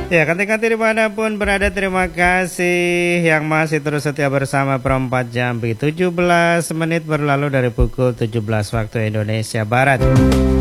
Ya, kanti-kanti dimanapun berada, terima kasih yang masih terus setia bersama Perempat Jambi. 17 menit berlalu dari pukul 17 waktu Indonesia Barat.